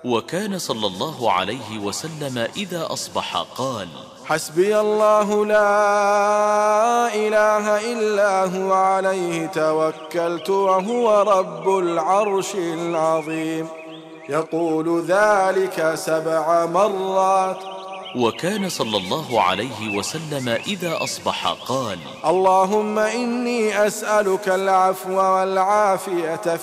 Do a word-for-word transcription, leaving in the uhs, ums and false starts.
وكان صلى الله عليه وسلم إذا أصبح قال: حسبي الله لا إله إلا هو عليه توكلت وهو رب العرش العظيم، يقول ذلك سبع مرات. وكان صلى الله عليه وسلم إذا أصبح قال: اللهم إني أسألك العفو والعافية